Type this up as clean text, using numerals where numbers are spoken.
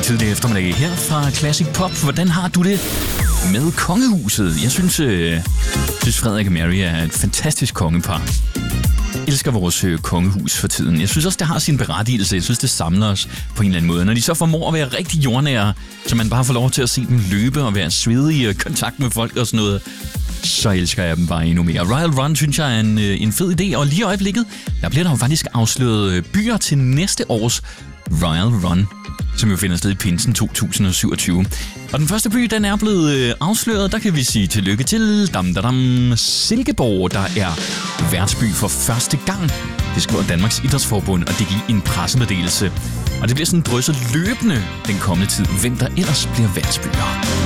tidlig eftermiddag her fra Classic Pop. Hvordan har du det med kongehuset? Jeg synes Frederik og Mary er et fantastisk kongepar. Jeg elsker vores kongehus for tiden. Jeg synes også, det har sin berettigelse. Jeg synes, det samler os på en eller anden måde. Når de så formår at være rigtig jordnære, så man bare får lov til at se dem løbe og være svedige og kontakt med folk og sådan noget, så elsker jeg dem bare endnu mere. Royal Run synes jeg er en fed idé, og lige i øjeblikket, der bliver der jo faktisk afsløret byer til næste års Royal Run, som jo finder sted i pinsen 2027. Og den første by, den er blevet afsløret. Der kan vi sige tillykke til Silkeborg, der er værtsby for første gang. Det skriver Danmarks Idrætsforbund, og det giver en pressemeddelelse. Og det bliver sådan drysset løbende den kommende tid, hvem der ellers bliver værtsbyer.